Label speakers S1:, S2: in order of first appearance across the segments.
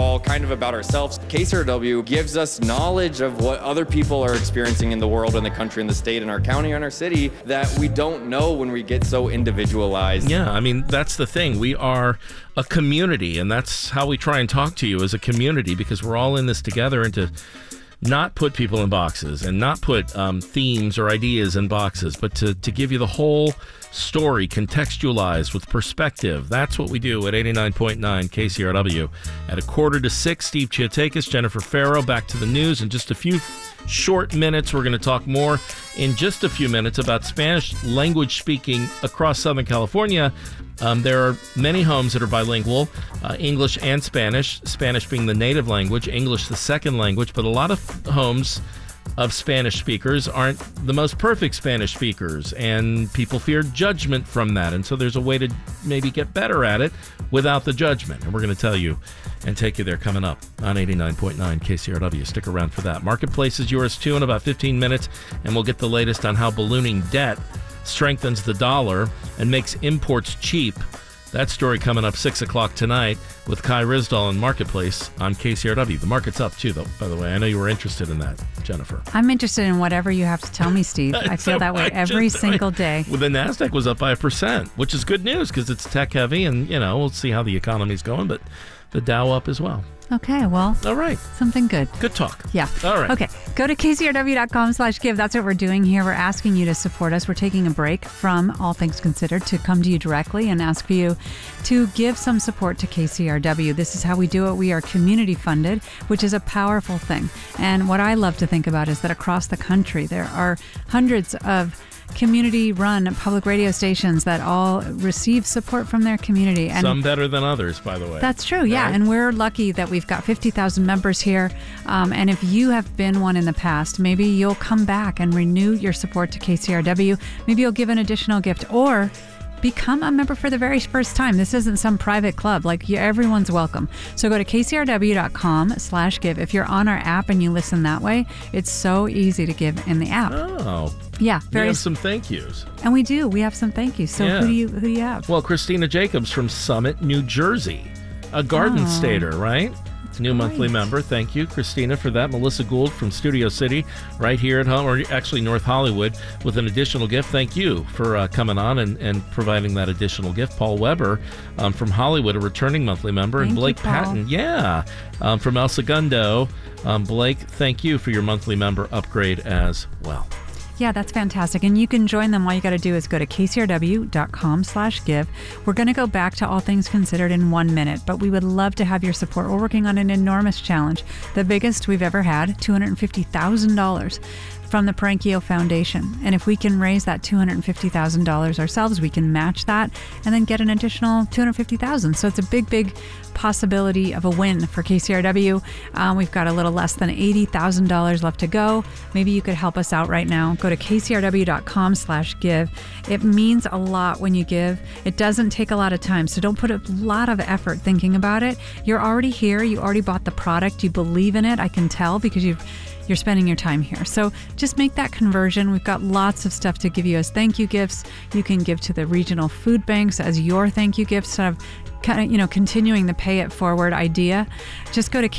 S1: all kind of about ourselves. KCRW gives us knowledge of what other people are experiencing in the world, in the country, in the state, in our county, in our city that we don't know when we get so individualized.
S2: Yeah, I mean, that's the thing. We are a community, and that's how we try and talk to you as a community, because we're all in this together, and to not put people in boxes and not put themes or ideas in boxes, but to give you the whole story contextualized with perspective. That's what we do at 89.9 KCRW. At 5:45, Steve Chiatakis, Jennifer Farrow, back to the news in just a few short minutes. We're going to talk more in just a few minutes about Spanish language speaking across Southern California. There are many homes that are bilingual, English and Spanish, Spanish being the native language, English the second language, but a lot of homes of Spanish speakers aren't the most perfect Spanish speakers, and people fear judgment from that. And so there's a way to maybe get better at it without the judgment. And we're going to tell you and take you there coming up on 89.9 KCRW. Stick around for that. Marketplace is yours too in about 15 minutes, and we'll get the latest on how ballooning debt strengthens the dollar and makes imports cheap. That story coming up 6 o'clock tonight with Kai Ryssdal in Marketplace on KCRW. The market's up too, though, by the way. I know you were interested in that, Jennifer.
S3: I'm interested in whatever you have to tell me, Steve. I feel that way every single day.
S2: Well, the NASDAQ was up by 1%, which is good news because it's tech heavy, and, we'll see how the economy's going, but the Dow up as well.
S3: Okay, well.
S2: All right.
S3: Something good.
S2: Good talk.
S3: Yeah.
S2: All right.
S3: Okay, go to kcrw.com/give. That's what we're doing here. We're asking you to support us. We're taking a break from All Things Considered to come to you directly and ask for you to give some support to KCRW. This is how we do it. We are community funded, which is a powerful thing. And what I love to think about is that across the country, there are hundreds of community-run public radio stations that all receive support from their community. And
S2: some better than others, by the way.
S3: That's true, yeah.
S2: Right?
S3: And we're lucky that we've got 50,000 members here. And if you have been one in the past, maybe you'll come back and renew your support to KCRW. Maybe you'll give an additional gift or become a member for the very first time. This isn't some private club. Everyone's welcome. So go to kcrw.com/give. If you're on our app and you listen that way, it's so easy to give in the app.
S2: Oh.
S3: Yeah.
S2: We have some thank yous.
S3: And we do. We have some thank yous. So
S2: yeah.
S3: who do you have?
S2: Well, Christina Jacobs from Summit, New Jersey. A Garden Stater, right? New monthly member. Thank you, Christina, for that. Melissa Gould from Studio City, right here at home, or actually North Hollywood, with an additional gift. Thank you for coming on and providing that additional gift. Paul Weber from Hollywood, a returning monthly member.
S3: Thank
S2: and Blake
S3: you, Paul.
S2: Patton, from El Segundo. Blake, thank you for your monthly member upgrade as well.
S3: Yeah, that's fantastic. And you can join them. All you got to do is go to kcrw.com/give. We're going to go back to All Things Considered in 1 minute, but we would love to have your support. We're working on an enormous challenge, the biggest we've ever had, $250,000 from the Parankio Foundation. And if we can raise that $250,000 ourselves, we can match that and then get an additional $250,000. So it's a big, big possibility of a win for KCRW. We've got a little less than $80,000 left to go. Maybe you could help us out right now. Go to kcrw.com/give. It means a lot when you give. It doesn't take a lot of time, so don't put a lot of effort thinking about it. You're already here. You already bought the product. You believe in it. I can tell because you're spending your time here. So just make that conversion. We've got lots of stuff to give you as thank you gifts. You can give to the regional food banks as your thank you gifts, sort of continuing the pay it forward idea. Just go to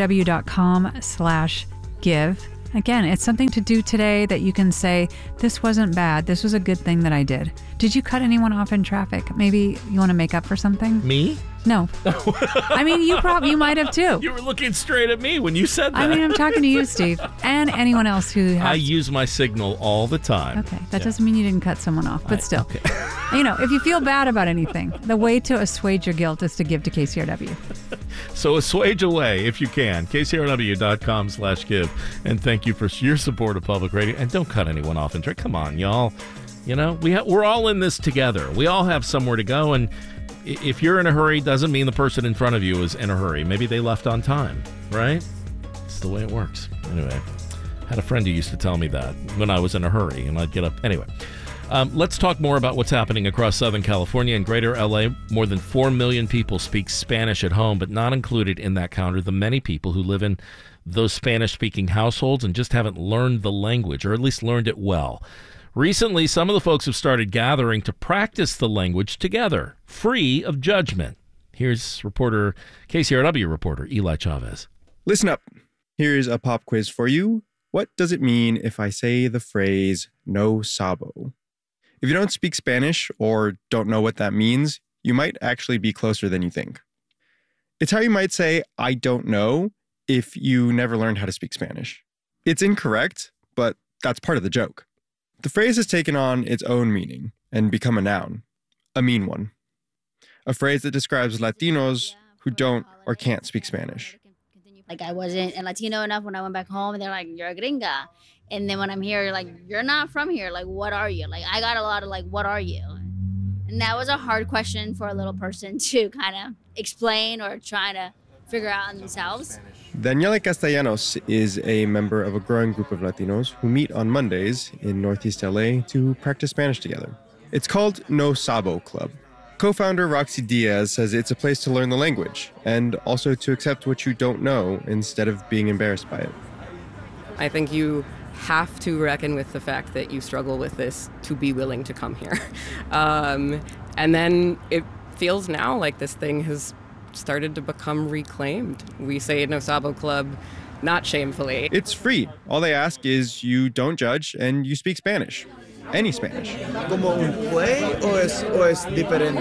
S3: kcrw.com/give. Again, it's something to do today that you can say, this wasn't bad. This was a good thing that I did. Did you cut anyone off in traffic? Maybe you want to make up for something?
S2: Me?
S3: No. I mean, you might have too.
S2: You were looking straight at me when you said that.
S3: I mean, I'm talking to you, Steve, and anyone else who has...
S2: I use my signal all the time.
S3: Okay, that doesn't mean you didn't cut someone off, but still.
S2: Okay.
S3: If you feel bad about anything, the way to assuage your guilt is to give to KCRW.
S2: So assuage away if you can. KCRW.com/give. And thank you for your support of public radio. And don't cut anyone off. And come on, y'all. We're all in this together. We all have somewhere to go, and if you're in a hurry, doesn't mean the person in front of you is in a hurry. Maybe they left on time, right? It's the way it works. Anyway, I had a friend who used to tell me that when I was in a hurry, and I'd get up. Anyway, let's talk more about what's happening across Southern California and Greater LA. More than 4 million people speak Spanish at home, but not included in that count are the many people who live in those Spanish-speaking households and just haven't learned the language, or at least learned it well. Recently, some of the folks have started gathering to practice the language together, free of judgment. Here's KCRW reporter Eli Chavez.
S4: Listen up. Here's a pop quiz for you. What does it mean if I say the phrase no sabo? If you don't speak Spanish or don't know what that means, you might actually be closer than you think. It's how you might say, I don't know, if you never learned how to speak Spanish. It's incorrect, but that's part of the joke. The phrase has taken on its own meaning and become a noun, a mean one. A phrase that describes Latinos who don't or can't speak Spanish.
S5: Like, I wasn't Latino enough when I went back home, and they're like, you're a gringa. And then when I'm here, like, you're not from here. Like, what are you? Like, I got a lot of, like, what are you? And that was a hard question for a little person to kind of explain or try to figure out on themselves.
S4: Daniela Castellanos is a member of a growing group of Latinos who meet on Mondays in Northeast LA to practice Spanish together. It's called No Sabo Club. Co-founder Roxy Diaz says it's a place to learn the language and also to accept what you don't know instead of being embarrassed by it.
S6: I think you have to reckon with the fact that you struggle with this to be willing to come here. And then it feels now like this thing has started to become reclaimed. We say No Sabo Club, not shamefully.
S4: It's free. All they ask is you don't judge and you speak Spanish. Any Spanish.
S7: ¿Como un play o es diferente?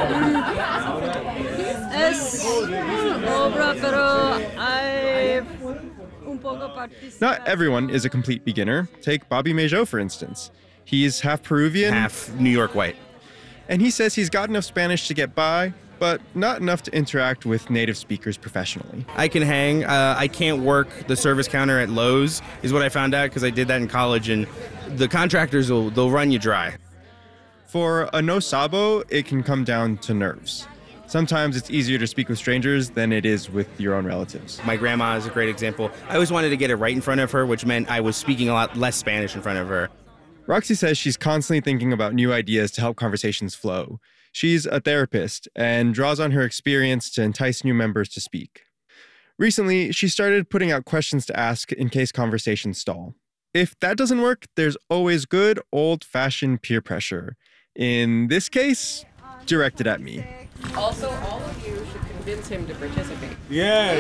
S8: Es obra, pero hay un poco participado.
S4: Not everyone is a complete beginner. Take Bobby Majo, for instance. He's half Peruvian,
S9: half New York white.
S4: And he says he's got enough Spanish to get by, but not enough to interact with native speakers professionally.
S9: I can hang. I can't work the service counter at Lowe's, is what I found out, because I did that in college, and the contractors they'll run you dry.
S4: For a no sabo, it can come down to nerves. Sometimes it's easier to speak with strangers than it is with your own relatives.
S9: My grandma is a great example. I always wanted to get it right in front of her, which meant I was speaking a lot less Spanish in front of her.
S4: Roxy says she's constantly thinking about new ideas to help conversations flow. She's a therapist and draws on her experience to entice new members to speak. Recently, she started putting out questions to ask in case conversations stall. If that doesn't work, there's always good old-fashioned peer pressure. In this case, directed at me.
S6: Also, all of you should convince him to participate.
S7: Yes.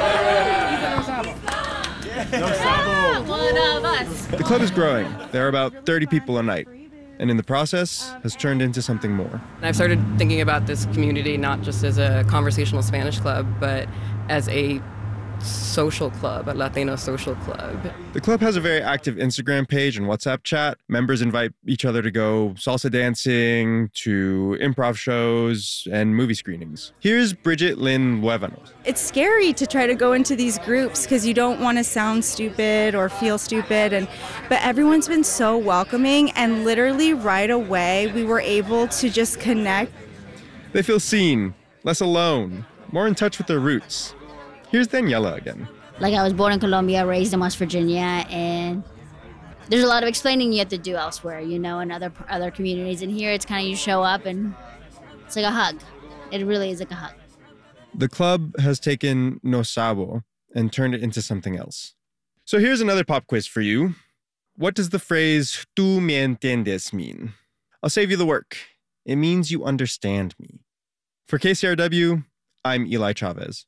S5: No sabo. One of us.
S4: The club is growing. There are about 30 people a night, and in the process has turned into something more.
S6: I've started thinking about this community not just as a conversational Spanish club, but as a social club, a Latino social club.
S4: The club has a very active Instagram page and WhatsApp chat. Members invite each other to go salsa dancing, to improv shows, and movie screenings. Here's Bridget Lynn Luevanos.
S10: It's scary to try to go into these groups because you don't want to sound stupid or feel stupid, but everyone's been so welcoming, and literally right away we were able to just connect.
S4: They feel seen, less alone, more in touch with their roots. Here's Daniela again.
S5: Like, I was born in Colombia, raised in West Virginia, and there's a lot of explaining you have to do elsewhere, you know, in other communities. And here it's kind of you show up and it's like a hug. It really is like a hug.
S4: The club has taken No Sabo and turned it into something else. So here's another pop quiz for you. What does the phrase "tú me entiendes" mean? I'll save you the work. It means you understand me. For KCRW, I'm Eli Chavez.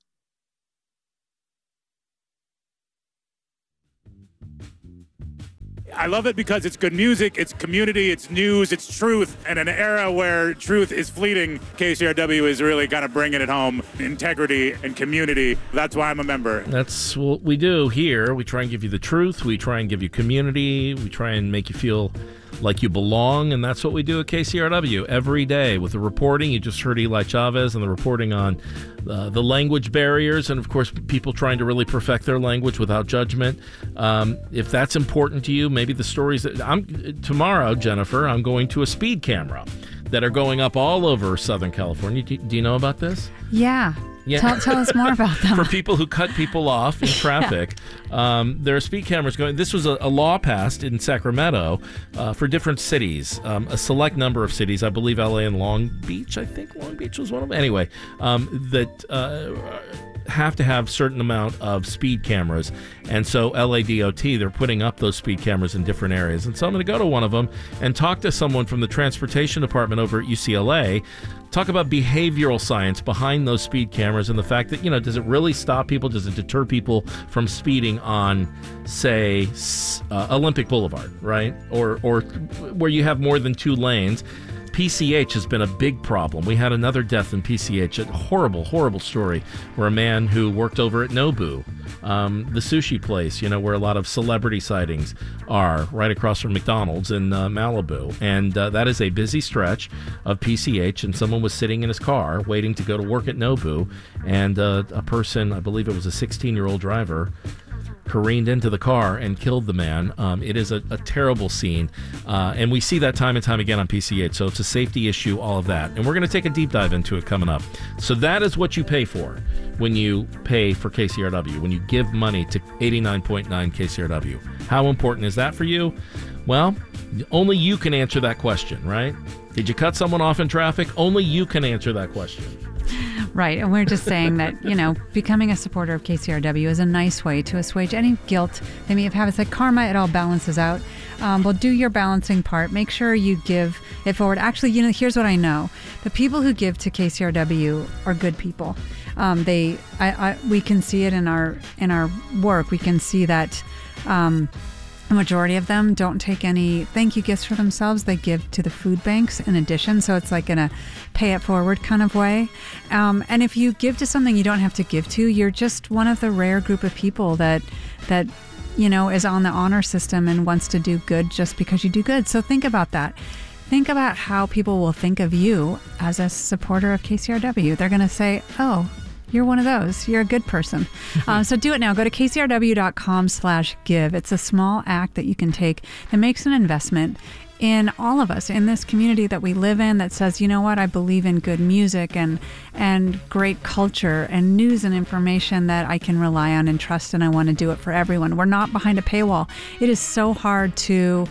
S11: I love it because it's good music, it's community, it's news, it's truth. And in an era where truth is fleeting, KCRW is really kind of bringing it home. Integrity and community. That's why I'm a member.
S2: That's what we do here. We try and give you the truth. We try and give you community. We try and make you feel like you belong. And that's what we do at KCRW every day with the reporting. You just heard Eli Chavez and the reporting on the language barriers. And, of course, people trying to really perfect their language without judgment. If that's important to you, maybe the stories that tomorrow, Jennifer, I'm going to a speed camera that are going up all over Southern California. Do you know about this?
S3: Yeah. Tell us more about them.
S2: For people who cut people off in traffic, there are speed cameras going. This was a law passed in Sacramento for different cities, a select number of cities. I believe LA and Long Beach. I think Long Beach was one of them. Anyway, that have to have certain amount of speed cameras. And so LADOT, they're putting up those speed cameras in different areas. And so I'm going to go to one of them and talk to someone from the transportation department over at UCLA, talk about behavioral science behind those speed cameras and the fact that, does it really stop people? Does it deter people from speeding on, say, Olympic Boulevard, right? Or where you have more than 2 lanes. PCH has been a big problem. We had another death in PCH, a horrible, horrible story where a man who worked over at Nobu, the sushi place, where a lot of celebrity sightings are, right across from McDonald's in Malibu. And that is a busy stretch of PCH, and someone was sitting in his car waiting to go to work at Nobu, and a person, I believe it was a 16-year-old driver, careened into the car and killed the man. It is a terrible scene, and we see that time and time again on PCH, so it's a safety issue, all of that. And we're going to take a deep dive into it coming up. So that is what you pay for when you pay for KCRW, when you give money to 89.9 KCRW. How important is that for you? Well, only you can answer that question, right? Did you cut someone off in traffic? Only you can answer that question.
S3: Right. And we're just saying that, becoming a supporter of KCRW is a nice way to assuage any guilt they may have had. It's like karma, it all balances out. Well, do your balancing part. Make sure you give it forward. Actually, here's what I know. The people who give to KCRW are good people. We can see it in our work. We can see that the majority of them don't take any thank you gifts for themselves. They give to the food banks in addition. So it's like in a pay it forward kind of way. And if you give to something you don't have to give to, you're just one of the rare group of people that is on the honor system and wants to do good just because you do good. So think about that. Think about how people will think of you as a supporter of KCRW. They're going to say, oh, you're one of those. You're a good person. So do it now. Go to kcrw.com/give. It's a small act that you can take that makes an investment in all of us, in this community that we live in, that says, you know what, I believe in good music and great culture and news and information that I can rely on and trust, and I want to do it for everyone. We're not behind a paywall. It is so hard to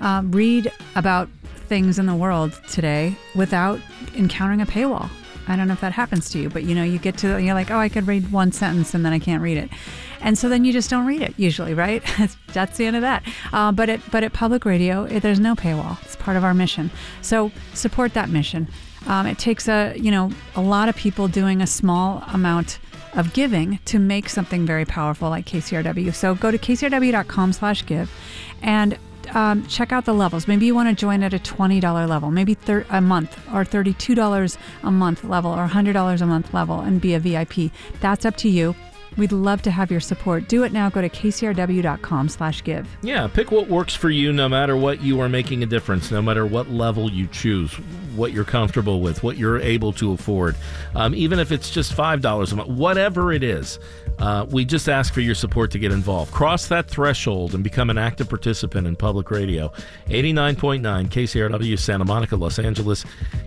S3: read about things in the world today without encountering a paywall. I don't know if that happens to you, but you get to, you're like, oh, I could read one sentence and then I can't read it. And so then you just don't read it usually, right? That's the end of that. But at Public Radio, there's no paywall. It's part of our mission. So support that mission. It takes a lot of people doing a small amount of giving to make something very powerful like KCRW. So go to kcrw.com/give and check out the levels. Maybe you want to join at a $20 level, maybe a month, or $32 a month level, or $100 a month level, and be a VIP. That's up to you. We'd love to have your support. Do it now. Go to kcrw.com/give.
S2: Yeah, pick what works for you, no matter what you are making a difference, no matter what level you choose, what you're comfortable with, what you're able to afford. Even if it's just $5 a month, whatever it is, we just ask for your support to get involved. Cross that threshold and become an active participant in public radio. 89.9 KCRW Santa Monica, Los Angeles,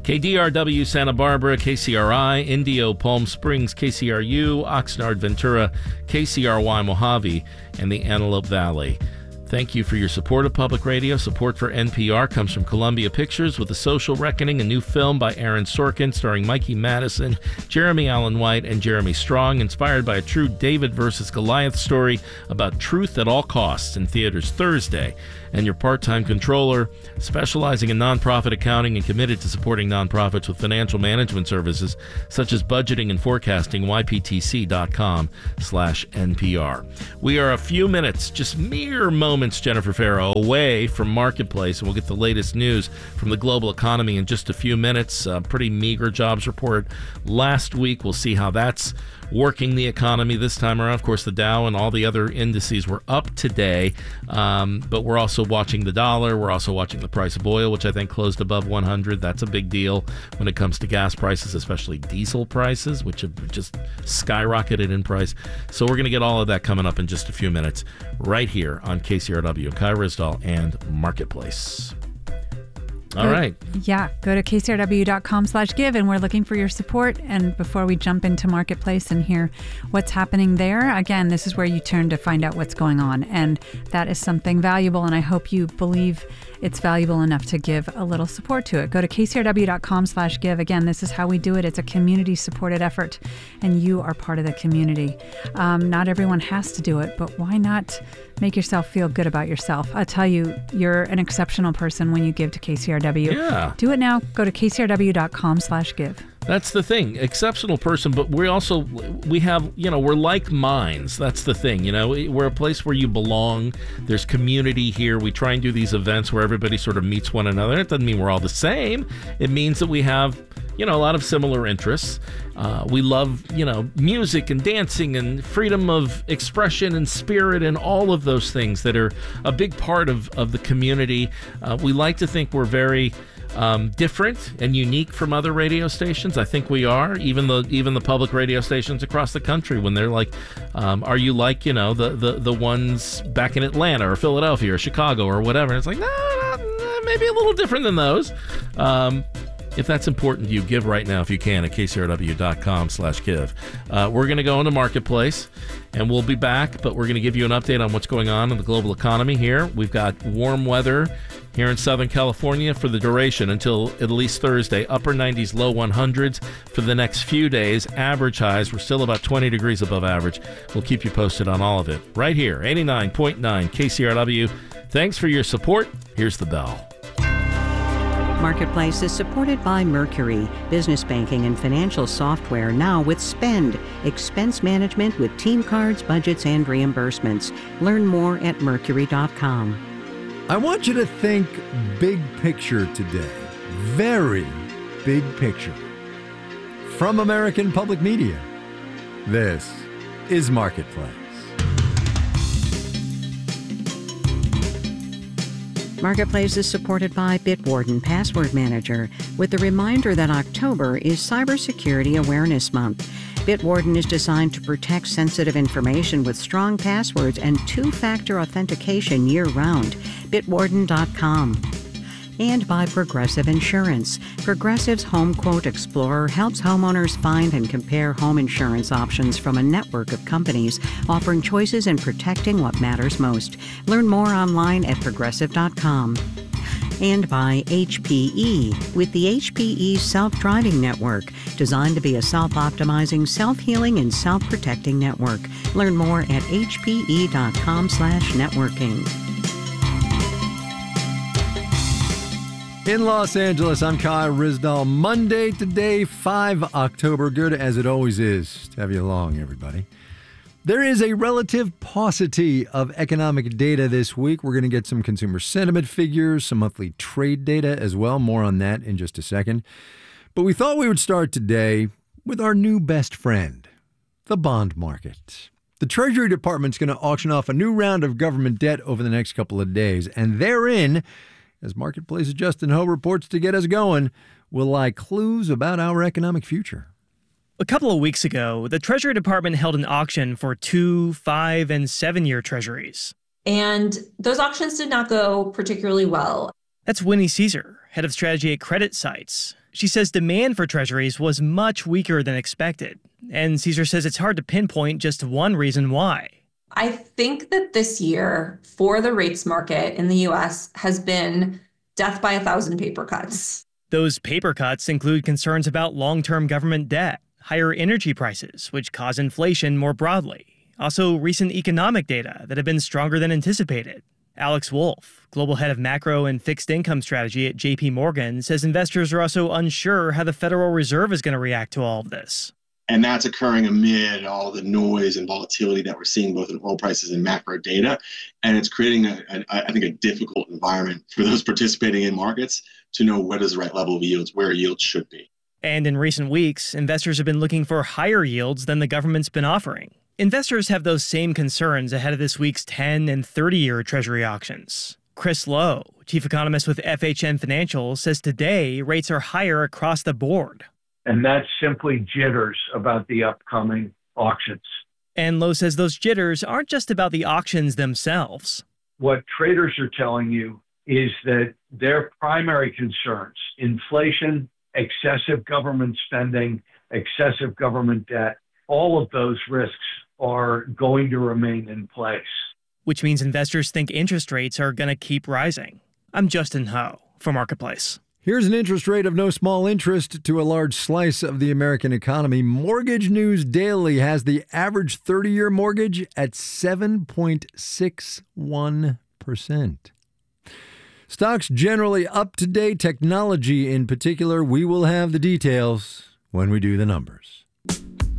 S2: KDRW Santa Barbara, KCRI, Indio, Palm Springs, KCRU, Oxnard, Ventura, KCRY Mojave, and the Antelope Valley. Thank you for your support of public radio. Support for NPR comes from Columbia Pictures with The Social Reckoning, a new film by Aaron Sorkin starring Mikey Madison, Jeremy Allen White, and Jeremy Strong, inspired by a true David versus Goliath story about truth at all costs, in theaters Thursday. And your part-time controller, specializing in nonprofit accounting and committed to supporting nonprofits with financial management services such as budgeting and forecasting, yptc.com/NPR. We are a few minutes, just mere moments, Jennifer Farrow, away from Marketplace, and we'll get the latest news from the global economy in just a few minutes. Pretty meager jobs report last week. We'll see how that's working the economy this time around. Of course, the Dow and all the other indices were up today, but we're also watching the dollar. We're also watching the price of oil, which I think closed above 100. That's a big deal when it comes to gas prices, especially diesel prices, which have just skyrocketed in price. So we're going to get all of that coming up in just a few minutes right here on KCRW. Kai Ryssdal and Marketplace. All right.
S3: Yeah, go to kcrw.com/give, and we're looking for your support. And before we jump into Marketplace and hear what's happening there, again, this is where you turn to find out what's going on. And that is something valuable, and I hope you believe it's valuable enough to give a little support to it. Go to kcrw.com/give. Again, this is how we do it. It's a community-supported effort, and you are part of the community. Not everyone has to do it, but why not make yourself feel good about yourself? I'll tell you, you're an exceptional person when you give to KCRW.
S2: Yeah.
S3: Do it now. Go to kcrw.com/give.
S2: That's the thing. Exceptional person, but we have, we're like minds. That's the thing. We're a place where you belong. There's community here. We try and do these events where everybody sort of meets one another. It doesn't mean we're all the same. It means that we have, a lot of similar interests. We love, music and dancing and freedom of expression and spirit and all of those things that are a big part of the community. We like to think we're very different and unique from other radio stations. I think we are, even the public radio stations across the country, when they're like, are you like, the ones back in Atlanta or Philadelphia or Chicago or whatever? And it's like, no, maybe a little different than those. If that's important to you, give right now if you can at kcrw.com/give. We're going to go into Marketplace, and we'll be back, but we're going to give you an update on what's going on in the global economy here. We've got warm weather here in Southern California for the duration until at least Thursday. Upper 90s, low 100s for the next few days. Average highs, we're still about 20 degrees above average. We'll keep you posted on all of it right here, 89.9 KCRW. Thanks for your support. Here's the bell.
S12: Marketplace is supported by Mercury, business banking and financial software, now with Spend, expense management with team cards, budgets, and reimbursements. Learn more at mercury.com.
S13: I want you to think big picture today. Very big picture. From American Public Media, this is Marketplace.
S12: Marketplace is supported by Bitwarden Password Manager, with the reminder that October is Cybersecurity Awareness Month. Bitwarden is designed to protect sensitive information with strong passwords and two-factor authentication year-round. Bitwarden.com. And by Progressive Insurance. Progressive's Home Quote Explorer helps homeowners find and compare home insurance options from a network of companies, offering choices and protecting what matters most. Learn more online at progressive.com. And by HPE, with the HPE Self-Driving Network, designed to be a self-optimizing, self-healing, and self-protecting network. Learn more at hpe.com/networking.
S13: In Los Angeles, I'm Kai Ryssdal. Monday today, 5 October. Good as it always is to have you along, everybody. There is a relative paucity of economic data this week. We're going to get some consumer sentiment figures, some monthly trade data as well. More on that in just a second. But we thought we would start today with our new best friend, the bond market. The Treasury Department's going to auction off a new round of government debt over the next couple of days, and therein, as Marketplace's Justin Ho reports to get us going, will lie clues about our economic future.
S14: A couple of weeks ago, the Treasury Department held an auction for 2, 5, and 7-year treasuries.
S15: And those auctions did not go particularly well.
S14: That's Winnie Caesar, head of strategy at Credit Sites. She says demand for treasuries was much weaker than expected. And Caesar says it's hard to pinpoint just one reason why.
S15: I think that this year for the rates market in the U.S. has been death by 1,000 paper cuts.
S14: Those paper cuts include concerns about long-term government debt, higher energy prices, which cause inflation more broadly. Also, recent economic data that have been stronger than anticipated. Alex Wolf, global head of macro and fixed income strategy at JP Morgan, says investors are also unsure how the Federal Reserve is going to react to all of this.
S16: And that's occurring amid all the noise and volatility that we're seeing both in oil prices and macro data. And it's creating, I think, a difficult environment for those participating in markets to know what is the right level of yields, where yields should be.
S14: And in recent weeks, investors have been looking for higher yields than the government's been offering. Investors have those same concerns ahead of this week's 10 and 30-year Treasury auctions. Chris Lowe, chief economist with FHN Financial, says today rates are higher across the board.
S17: And that's simply jitters about the upcoming auctions.
S14: And Lowe says those jitters aren't just about the auctions themselves.
S17: What traders are telling you is that their primary concerns, inflation, excessive government spending, excessive government debt, all of those risks are going to remain in place.
S14: Which means investors think interest rates are going to keep rising. I'm Justin Ho for Marketplace.
S13: Here's an interest rate of no small interest to a large slice of the American economy. Mortgage News Daily has the average 30-year mortgage at 7.61%. Stocks generally up to date, technology in particular. We will have the details when we do the numbers.